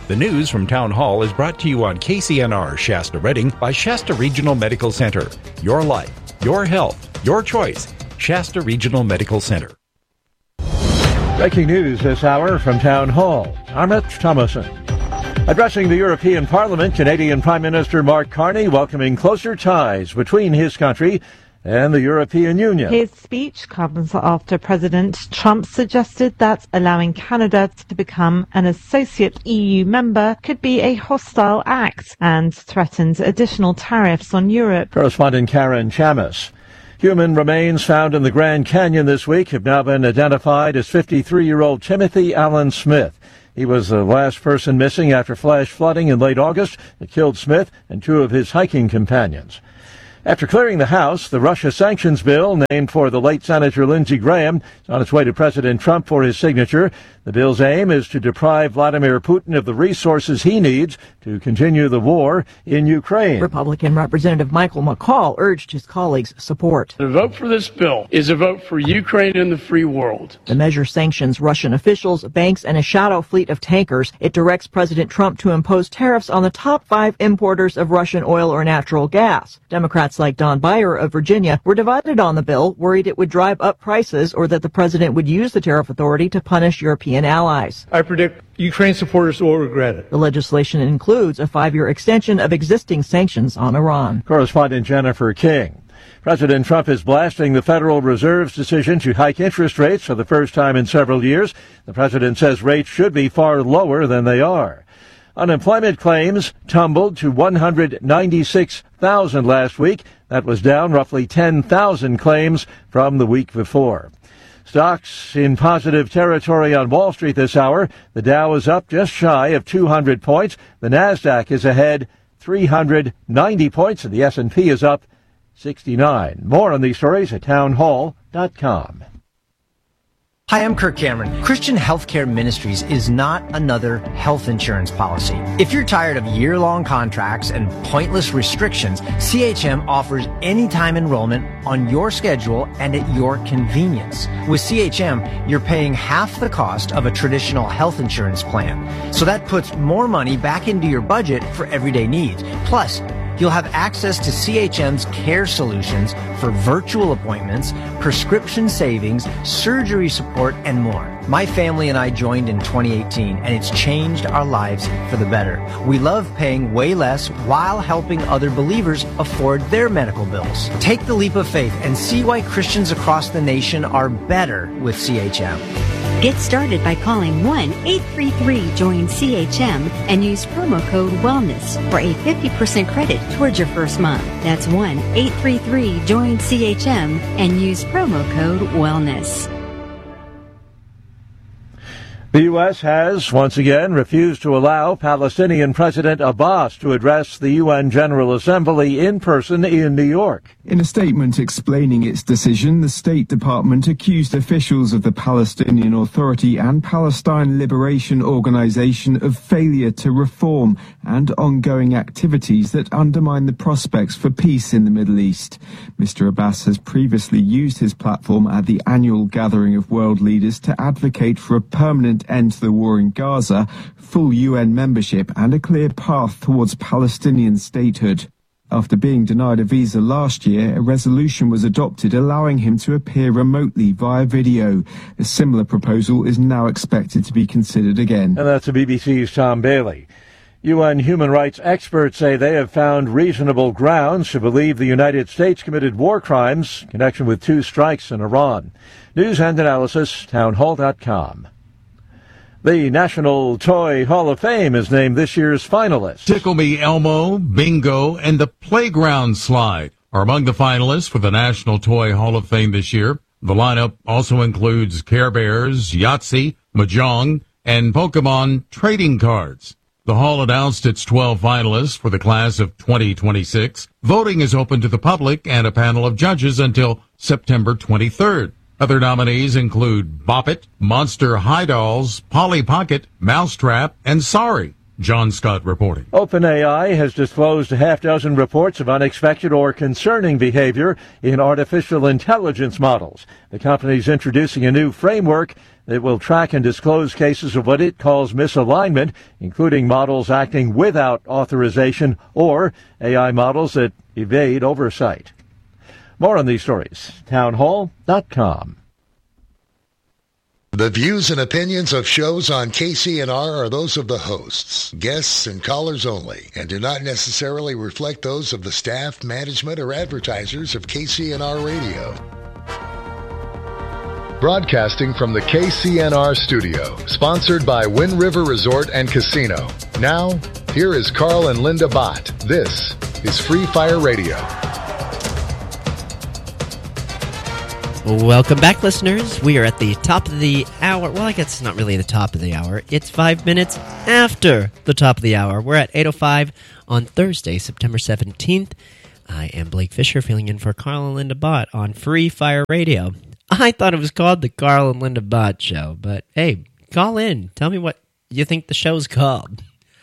The news from Town Hall is brought to you on KCNR Shasta Redding by Shasta Regional Medical Center. Your life, your health, your choice. Shasta Regional Medical Center. Breaking news this hour from Town Hall. I'm Rich Thomason. Addressing the European Parliament, Canadian Prime Minister Mark Carney welcoming closer ties between his country and the European Union. His speech comes after President Trump suggested that allowing Canada to become an associate EU member could be a hostile act and threatened additional tariffs on Europe. Correspondent Karen Chamis. Human remains found in the Grand Canyon this week have now been identified as 53-year-old Timothy Allen Smith. He was the last person missing after flash flooding in late August that killed Smith and two of his hiking companions. After clearing the House, the Russia sanctions bill, named for the late Senator Lindsey Graham, is on its way to President Trump for his signature. The bill's aim is to deprive Vladimir Putin of the resources he needs to continue the war in Ukraine. Republican Representative Michael McCall urged his colleagues' support. The vote for this bill is a vote for Ukraine and the free world. The measure sanctions Russian officials, banks, and a shadow fleet of tankers. It directs President Trump to impose tariffs on the top 5 importers of Russian oil or natural gas. Democrats like Don Beyer of Virginia were divided on the bill, worried it would drive up prices or that the president would use the tariff authority to punish European allies. I predict Ukraine supporters will regret it. The legislation includes a 5-year extension of existing sanctions on Iran. Correspondent Jennifer King. President Trump is blasting the Federal Reserve's decision to hike interest rates for the first time in several years. The president says rates should be far lower than they are. Unemployment claims tumbled to 196,000 last week. That was down roughly 10,000 claims from the week before. Stocks in positive territory on Wall Street this hour. The Dow is up just shy of 200 points. The Nasdaq is ahead 390 points, and the S&P is up 69. More on these stories at townhall.com. Hi, I'm Kirk Cameron. Christian Healthcare Ministries is not another health insurance policy. If you're tired of year-long contracts and pointless restrictions, CHM offers anytime enrollment on your schedule and at your convenience. With CHM, you're paying half the cost of a traditional health insurance plan. So that puts more money back into your budget for everyday needs. Plus, you'll have access to CHM's care solutions for virtual appointments, prescription savings, surgery support, and more. My family and I joined in 2018, and it's changed our lives for the better. We love paying way less while helping other believers afford their medical bills. Take the leap of faith and see why Christians across the nation are better with CHM. Get started by calling 1-833-JOIN-CHM and use promo code WELLNESS for a 50% credit towards your first month. That's 1-833-JOIN-CHM and use promo code WELLNESS. The U.S. has once again refused to allow Palestinian President Abbas to address the UN General Assembly in person in New York. In a statement explaining its decision, the State Department accused officials of the Palestinian Authority and Palestine Liberation Organization of failure to reform and ongoing activities that undermine the prospects for peace in the Middle East. Mr. Abbas has previously used his platform at the annual gathering of world leaders to advocate for a permanent end to the war in Gaza, full UN membership, and a clear path towards Palestinian statehood. After being denied a visa last year, a resolution was adopted allowing him to appear remotely via video. A similar proposal is now expected to be considered again. And that's the BBC's Tom Bailey. UN human rights experts say they have found reasonable grounds to believe the United States committed war crimes in connection with 2 strikes in Iran. News and analysis, townhall.com. The National Toy Hall of Fame is named this year's finalists. Tickle Me Elmo, Bingo, and the Playground Slide are among the finalists for the National Toy Hall of Fame this year. The lineup also includes Care Bears, Yahtzee, Mahjong, and Pokemon trading cards. The Hall announced its 12 finalists for the class of 2026. Voting is open to the public and a panel of judges until September 23rd. Other nominees include Bop It, Monster High Dolls, Polly Pocket, Mousetrap, and Sorry. John Scott reporting. OpenAI has disclosed a half dozen reports of unexpected or concerning behavior in artificial intelligence models. The company is introducing a new framework that will track and disclose cases of what it calls misalignment, including models acting without authorization or AI models that evade oversight. More on these stories. Townhall.com. The views and opinions of shows on KCNR are those of the hosts, guests, and callers only, and do not necessarily reflect those of the staff, management, or advertisers of KCNR Radio. Broadcasting from the KCNR studio, sponsored by Wind River Resort and Casino. Now, here is Carl and Linda Bott. This is Free Fire Radio. Welcome back, listeners. We are at the top of the hour. Well, I guess it's not really the top of the hour. It's 5 minutes after the top of the hour. We're at 8:05 on Thursday, September 17th. I am Blake Fisher, filling in for Carl and Linda Bott on Free Fire Radio. I thought it was called the Carl and Linda Bott Show, but hey, call in. Tell me what you think the show's called.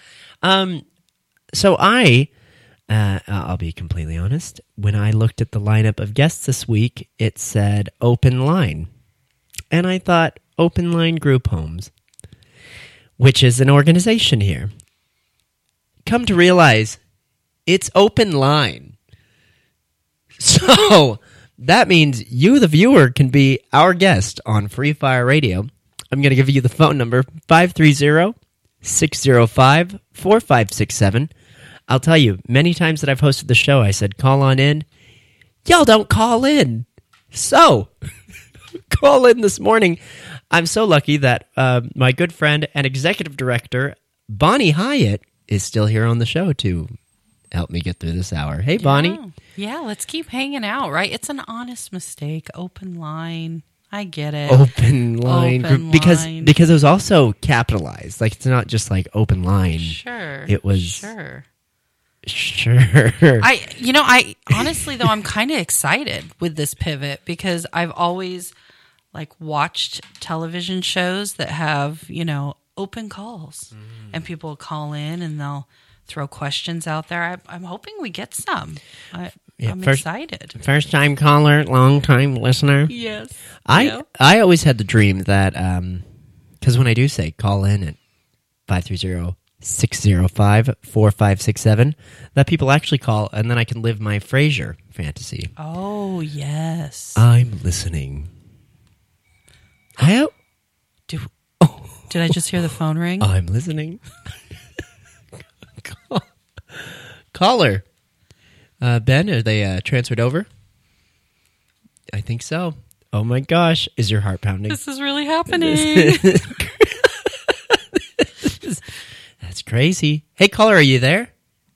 So I'll be completely honest. When I looked at the lineup of guests this week, it said Open Line. And I thought, Open Line Group Homes, which is an organization here. Come to realize, it's Open Line. So that means you, the viewer, can be our guest on Free Fire Radio. I'm going to give you the phone number, 530-605-4567. I'll tell you, many times that I've hosted the show, I said, call on in. Y'all don't call in. So, call in this morning. I'm so lucky that my good friend and executive director, Bonnie Hyatt, is still here on the show to help me get through this hour. Hey, Bonnie. Yeah, let's keep hanging out, right? It's an honest mistake. Open line. I get it. Open line group, because it was also capitalized. Like, it's not just like open line. Sure. It was Sure. I honestly though, I'm kind of excited with this pivot because I've always watched television shows that have, open calls and people call in and they'll throw questions out there. I'm hoping we get some. I'm excited. First time caller, long time listener. Yes. I always had the dream that because when I do say call in at 530-605-4567, that people actually call, and then I can live my Frasier fantasy. Oh, yes. I'm listening. Did I just hear the phone ring? I'm listening. Caller. Ben, are they transferred over? I think so. Oh my gosh, is your heart pounding? This is really happening. That's crazy. Hey, caller, are you there?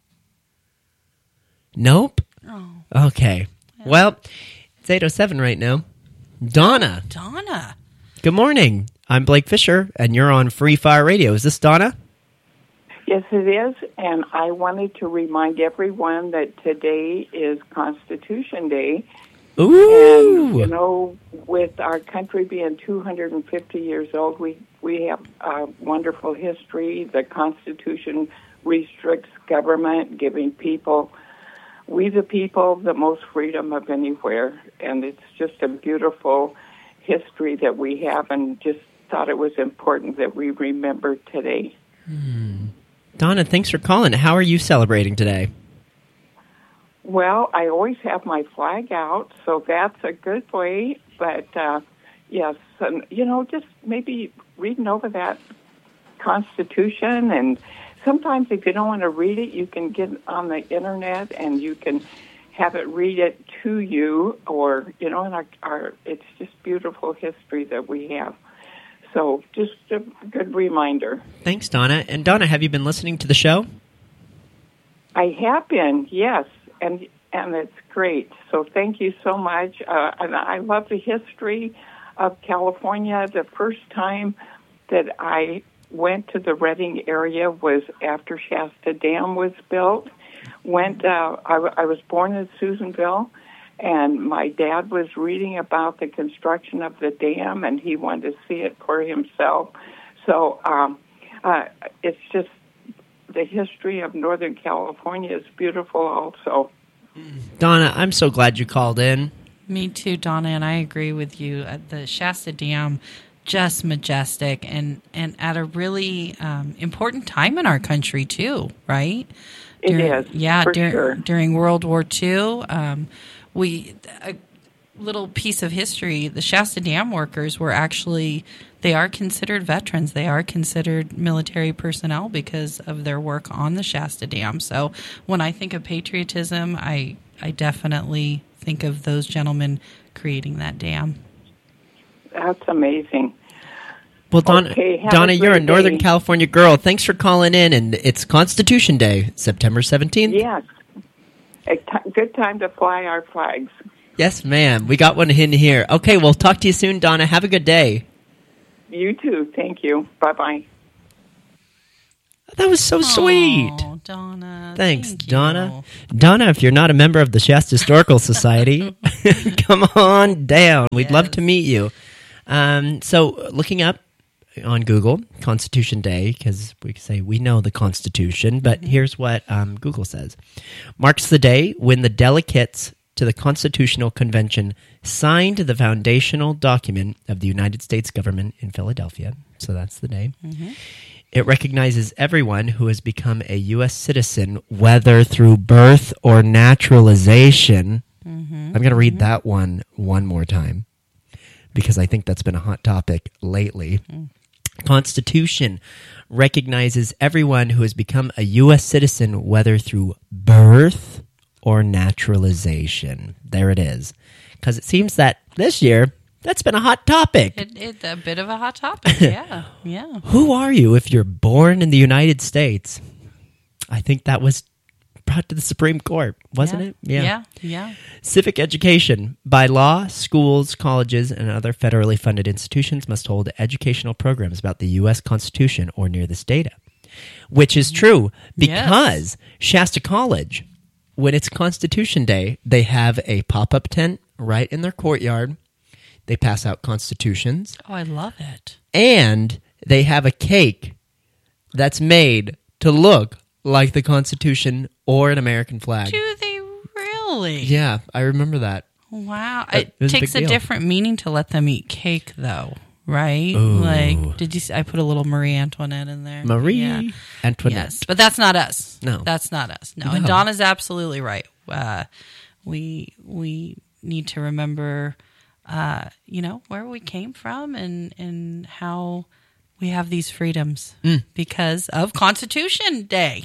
Nope. Oh. Okay. Yeah. Well, it's 8:07 right now. Donna. Good morning. I'm Blake Fisher, and you're on Free Fire Radio. Is this Donna? Yes, it is, and I wanted to remind everyone that today is Constitution Day. Ooh! And, with our country being 250 years old, we have a wonderful history. The Constitution restricts government, giving we the people, the most freedom of anywhere. And it's just a beautiful history that we have, and just thought it was important that we remember today. Donna, thanks for calling. How are you celebrating today? Well, I always have my flag out, so that's a good way. But, yes, and, just maybe reading over that Constitution. And sometimes if you don't want to read it, you can get on the Internet and you can have it read it to you. Or, in it's just beautiful history that we have. So just a good reminder. Thanks, Donna. And Donna, have you been listening to the show? I have been, yes. And it's great. So thank you so much. And I love the history of California. The first time that I went to the Redding area was after Shasta Dam was built. I was born in Susanville, and my dad was reading about the construction of the dam, and he wanted to see it for himself. So it's just the history of Northern California is beautiful also. Donna, I'm so glad you called in. Me too, Donna, and I agree with you. The Shasta Dam, just majestic, and at a really important time in our country too, right? It is, yeah. for sure. During World War II, a little piece of history: the Shasta Dam workers were actually, they are considered veterans. They are considered military personnel because of their work on the Shasta Dam. So when I think of patriotism, I definitely think of those gentlemen creating that dam. That's amazing. Well, Donna, you're a Northern California girl. Thanks for calling in, and it's Constitution Day, September 17th. Yes. Good time to fly our flags. Yes, ma'am. We got one in here. Okay, we'll talk to you soon, Donna. Have a good day. You too. Thank you. Bye-bye. That was so sweet. Donna. Thanks, Donna. Donna, if you're not a member of the Shasta Historical Society, come on down. We'd love to meet you. So looking up on Google, Constitution Day, because we say we know the Constitution, but here's what Google says. Marks the day when the delegates to the Constitutional Convention signed the foundational document of the United States government in Philadelphia. So that's the day. Mm-hmm. It recognizes everyone who has become a U.S. citizen, whether through birth or naturalization. Mm-hmm. I'm going to read that one more time, because I think that's been a hot topic lately. Constitution recognizes everyone who has become a U.S. citizen, whether through birth or naturalization. There it is. Because it seems that this year, that's been a hot topic. It's a bit of a hot topic, yeah. Yeah. Who are you if you're born in the United States? I think that was brought to the Supreme Court, wasn't it? Yeah. Civic education. By law, schools, colleges, and other federally funded institutions must hold educational programs about the U.S. Constitution or near this data, which is true because Shasta College, when it's Constitution Day, they have a pop-up tent right in their courtyard. They pass out constitutions. Oh, I love it. And they have a cake that's made to look like the Constitution or an American flag. Do they really? Yeah, I remember that. Wow. It takes a different meaning to let them eat cake, though, right? Ooh. Like, did you see? I put a little Marie Antoinette in there. Marie Antoinette. Yes, but that's not us. No. That's not us. No. And Donna's absolutely right. We need to remember... where we came from and how we have these freedoms because of Constitution Day.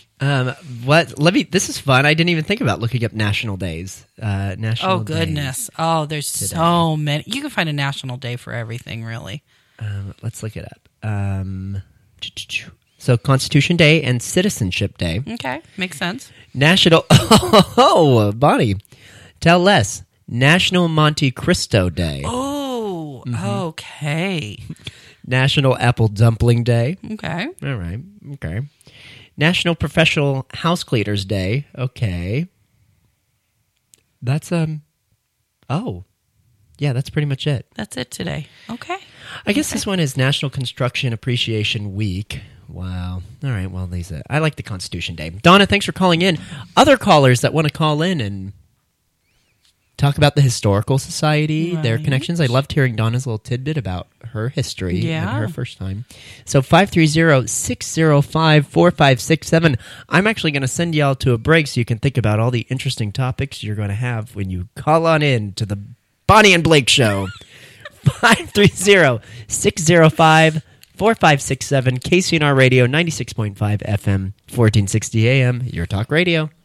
This is fun. I didn't even think about looking up national days. Oh, goodness. Days oh, there's today. So many. You can find a national day for everything, really. Let's look it up. So Constitution Day and Citizenship Day. Okay. Makes sense. National... Oh, Bonnie. Tell less. National Monte Cristo Day. Oh, okay. National Apple Dumpling Day. Okay. All right. Okay. National Professional House Cleaners Day. Okay. That's that's pretty much it. That's it today. Okay. I guess this one is National Construction Appreciation Week. Wow. All right. Well, I like the Constitution Day. Donna, thanks for calling in. Other callers that want to call in and talk about the Historical Society, their connections. I loved hearing Donna's little tidbit about her history and her first time. So 530-605-4567. I'm actually going to send y'all to a break so you can think about all the interesting topics you're going to have when you call on in to the Bonnie and Blake Show. 530-605-4567. KCNR Radio, 96.5 FM, 1460 AM, Your Talk Radio.